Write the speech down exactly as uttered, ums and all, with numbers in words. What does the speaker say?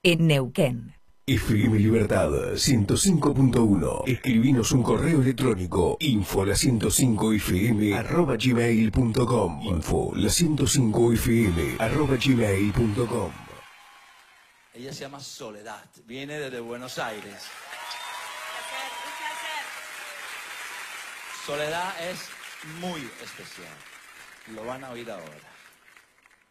en Neuquén. F M Libertad ciento cinco punto uno. Escribinos un correo electrónico info la ciento cinco f m arroba gmail punto com. Info la ciento cinco f m arroba gmail punto com. Ella se llama Soledad, viene desde Buenos Aires. Soledad es muy especial, lo van a oír ahora.